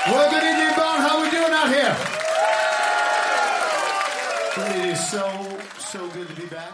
Well, good evening, Bone. How we doing out here? It is so good to be back.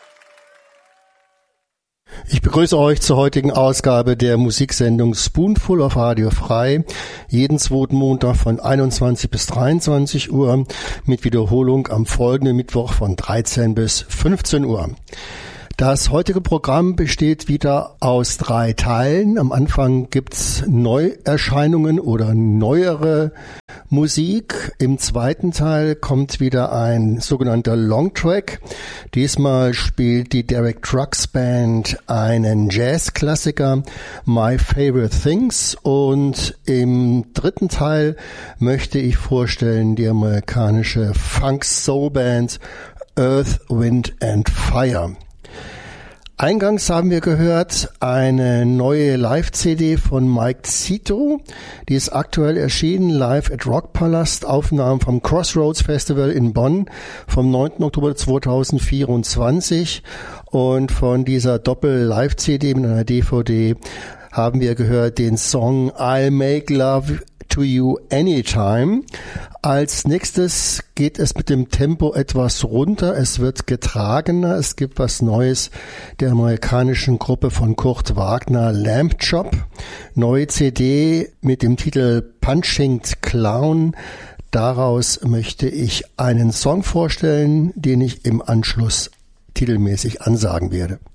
Ich begrüße euch zur heutigen Ausgabe der Musiksendung Spoonful auf Radio Frei, jeden zweiten Montag von 21 bis 23 Uhr, mit Wiederholung am folgenden Mittwoch von 13 bis 15 Uhr. Das heutige Programm besteht wieder aus 3 Teilen. Am Anfang gibt's Neuerscheinungen oder neuere Musik. Im zweiten Teil kommt wieder ein sogenannter Longtrack. Diesmal spielt die Derek Trucks Band einen Jazzklassiker, My Favorite Things. Und im dritten Teil möchte ich vorstellen die amerikanische Funk-Soul-Band Earth, Wind and Fire. Eingangs haben wir gehört eine neue Live-CD von Mike Zito. Die ist aktuell erschienen, live at Rockpalast, Aufnahmen vom Crossroads Festival in Bonn vom 9. Oktober 2024. Und von dieser Doppel-Live-CD mit einer DVD haben wir gehört den Song I'll Make Love to You Anytime. Als nächstes geht es mit dem Tempo etwas runter, es wird getragener, es gibt was Neues der amerikanischen Gruppe von Kurt Wagner, Lamb Chop. Neue CD mit dem Titel Punching Clown. Daraus möchte ich einen Song vorstellen, den ich im Anschluss titelmäßig ansagen werde.